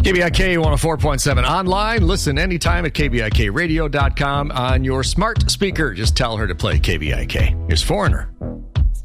KBIK 104.7 online. Listen anytime at KBIKradio.com on your smart speaker. Just tell her to play KBIK. Here's Foreigner.